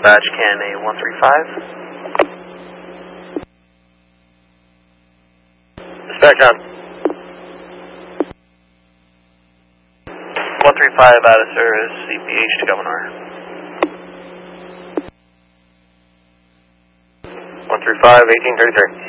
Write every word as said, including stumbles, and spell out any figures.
dispatch, can A one three five? Dispatch on. one three five out of service, C P H to Governor. one three five, eighteen thirty-three.